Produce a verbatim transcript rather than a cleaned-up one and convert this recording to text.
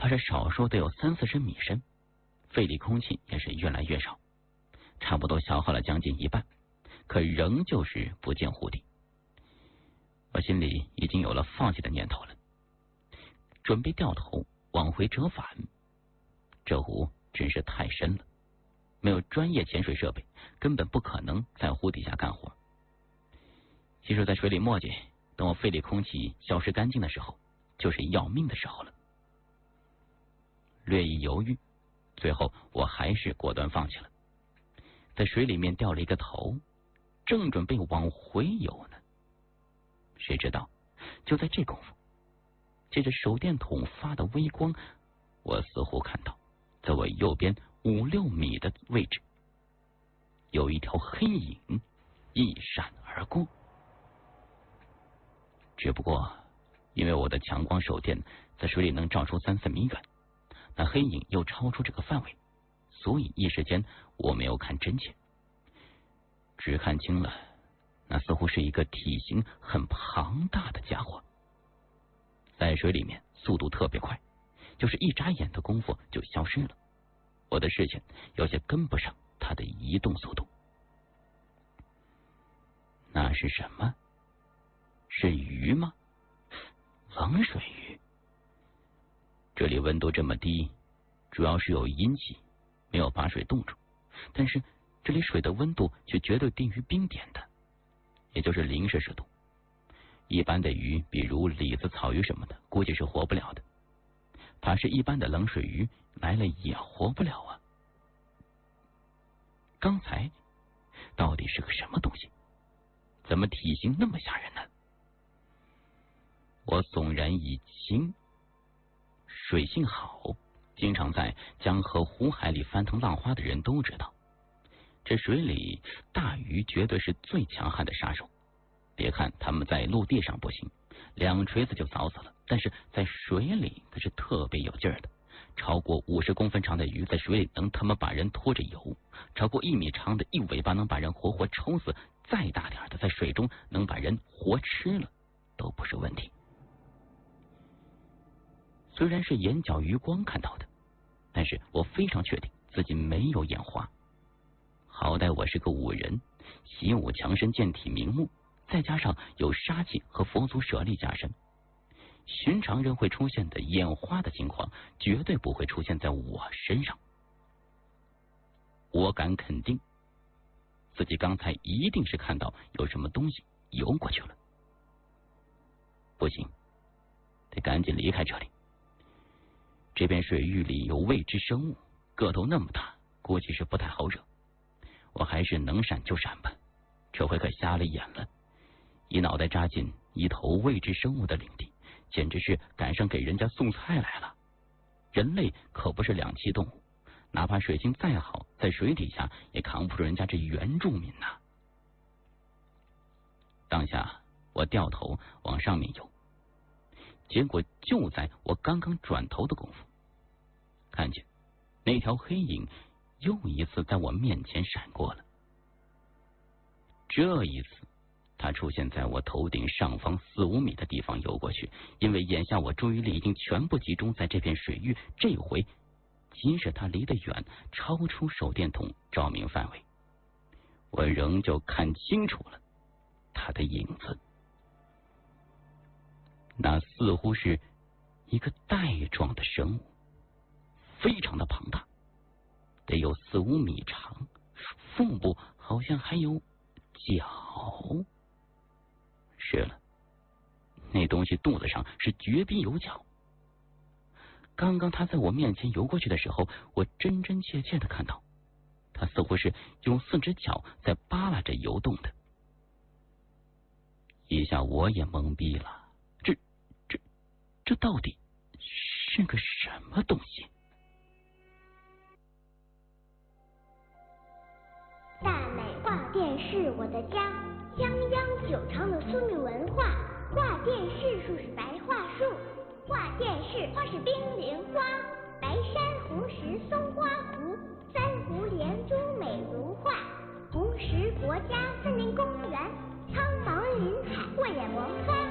怕是少说得有三四十米深，肺里空气也是越来越少，差不多消耗了将近一半，可仍旧是不见湖底。我心里已经有了放弃的念头了，准备掉头往回折返。这湖真是太深了，没有专业潜水设备，根本不可能在湖底下干活。即使在水里磨叽，等我肺里空气消失干净的时候，就是要命的时候了。略一犹豫，最后我还是果断放弃了，在水里面掉了一个头，正准备往回游呢，谁知道就在这功夫，借着手电筒发的微光，我似乎看到在我右边五六米的位置有一条黑影一闪而过。只不过因为我的强光手电在水里能照出三四米远，那黑影又超出这个范围，所以一时间我没有看真切，只看清了那似乎是一个体型很庞大的家伙，在水里面速度特别快，就是一眨眼的功夫就消失了，我的视线有些跟不上它的移动速度。那是什么？是鱼吗？冷水鱼。这里温度这么低，主要是有阴气，没有把水冻住，但是这里水的温度却绝对低于冰点的，也就是零摄氏度。一般的鱼，比如李子、草鱼什么的，估计是活不了的，怕是一般的冷水鱼来了也活不了啊。刚才到底是个什么东西？怎么体型那么吓人呢？我悚然一惊，水性好，经常在江河湖海里翻腾浪花的人都知道，这水里大鱼绝对是最强悍的杀手。别看他们在陆地上不行，两锤子就凿死了，但是在水里可是特别有劲儿的。超过五十公分长的鱼在水里能他妈把人拖着游，超过一米长的一尾巴能把人活活抽死，再大点的在水中能把人活吃了都不是问题。虽然是眼角余光看到的，但是我非常确定自己没有眼花。好歹我是个武人，习武强身，健体明目，再加上有杀气和佛祖舍利加身，寻常人会出现的眼花的情况绝对不会出现在我身上。我敢肯定自己刚才一定是看到有什么东西游过去了。不行，得赶紧离开这里。这片水域里有未知生物，个头那么大，估计是不太好惹。我还是能闪就闪吧，这回可瞎了眼了，一脑袋扎进一头未知生物的领地，简直是赶上给人家送菜来了。人类可不是两栖动物，哪怕水性再好，在水底下也扛不住人家这原住民呐。当下我掉头往上面游，结果就在我刚刚转头的功夫，看见那条黑影又一次在我面前闪过了。这一次他出现在我头顶上方四五米的地方游过去，因为眼下我注意力已经全部集中在这片水域，这回即使他离得远，超出手电筒照明范围，我仍旧看清楚了他的影子。那似乎是一个带状的生物，非常的庞大，得有四五米长，腹部好像还有脚。是了，那东西肚子上是绝逼有脚。刚刚他在我面前游过去的时候，我真真切切的看到他似乎是用四只脚在扒拉着游动的。一下我也懵逼了，这这这到底是个什么东西？ 大美画店是我的家，泱泱久长的苏闽文化。画店是树是白桦树，画店是花是冰莲花，白珊瑚石松花湖，三湖连珠美如画，红石国家森林公园，苍茫林海慧眼王花。